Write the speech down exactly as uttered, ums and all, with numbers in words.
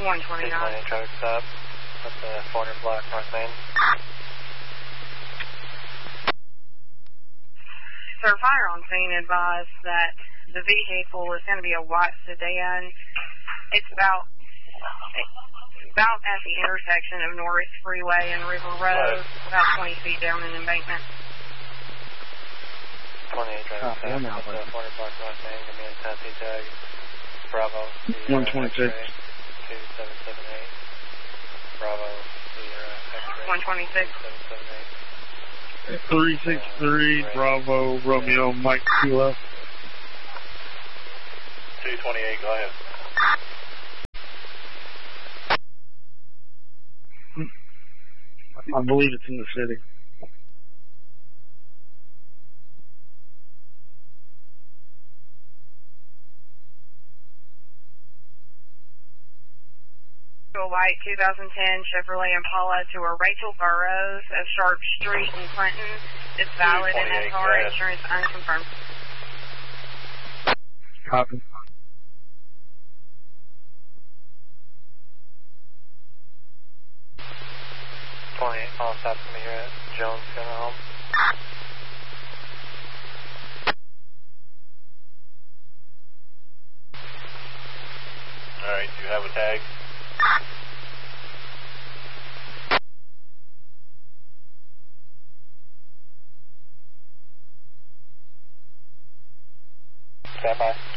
one twenty-nine. Traffic stop at the four hundred block North Main. Sir, fire on scene advised that the vehicle is going to be a white sedan. It's about about at the intersection of Norris Freeway and River Road, about twenty feet down an embankment. twenty-eight traffic stop at the four hundred block North Main. Give me a taxi tag. Bravo. one twenty-six. two seven seven eight. Bravo. one twenty-six. seven seven eight. three six three, Bravo, Romeo, Mike Kilo. two twenty-eight, go ahead. I believe it's in the city. A white two thousand ten Chevrolet Impala to a Rachel Burrows of Sharp Street in Clinton. It's valid and has car insurance unconfirmed. Copy. twenty-eight, I'll stop from here at Jones Funeral Home. Alright, do you have a tag? Stand by.